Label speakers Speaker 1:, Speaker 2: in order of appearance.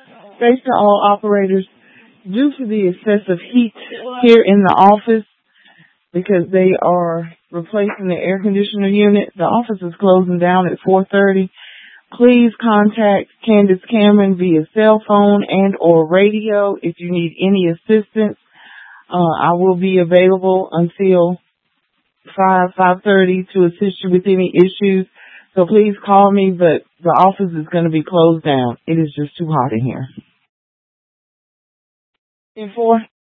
Speaker 1: Station all operators, due to the excessive heat here in the office, because they are replacing the air conditioner unit, the office is closing down at 4:30. Please contact Candace Cameron via cell phone and or radio if you need any assistance. I will be available until 5:30 to assist you with any issues. So please call me, but the office is going to be closed down. It is just too hot in here. 4